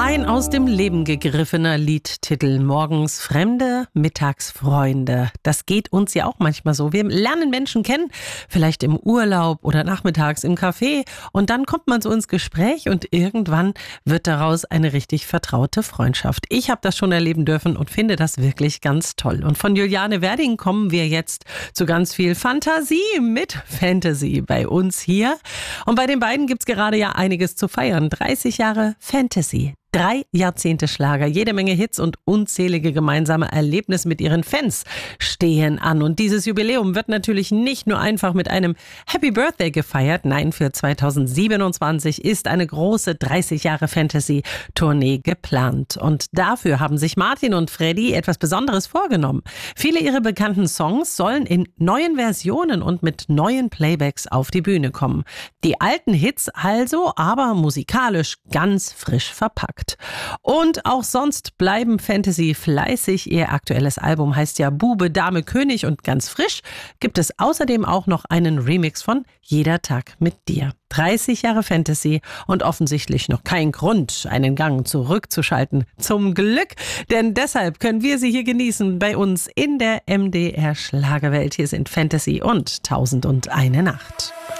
Ein aus dem Leben gegriffener Liedtitel. Morgens Fremde, mittags Freunde. Das geht uns ja auch manchmal so. Wir lernen Menschen kennen, vielleicht im Urlaub oder nachmittags im Café. Und dann kommt man so ins Gespräch und irgendwann wird daraus eine richtig vertraute Freundschaft. Ich habe das schon erleben dürfen und finde das wirklich ganz toll. Und von Juliane Werding kommen wir jetzt zu ganz viel Fantasie mit Fantasy bei uns hier. Und bei den beiden gibt's gerade ja einiges zu feiern. 30 Jahre Fantasy. 3 Jahrzehnte Schlager, jede Menge Hits und unzählige gemeinsame Erlebnisse mit ihren Fans stehen an. Und dieses Jubiläum wird natürlich nicht nur einfach mit einem Happy Birthday gefeiert. Nein, für 2027 ist eine große 30 Jahre Fantasy-Tournee geplant. Und dafür haben sich Martin und Freddy etwas Besonderes vorgenommen. Viele ihrer bekannten Songs sollen in neuen Versionen und mit neuen Playbacks auf die Bühne kommen. Die alten Hits also, aber musikalisch ganz frisch verpackt. Und auch sonst bleiben Fantasy fleißig. Ihr aktuelles Album heißt ja Bube, Dame, König und ganz frisch gibt es außerdem auch noch einen Remix von Jeder Tag mit dir. 30 Jahre Fantasy und offensichtlich noch kein Grund, einen Gang zurückzuschalten. Zum Glück, denn deshalb können wir sie hier genießen bei uns in der MDR Schlagerwelt. Hier sind Fantasy und 1001 Nacht.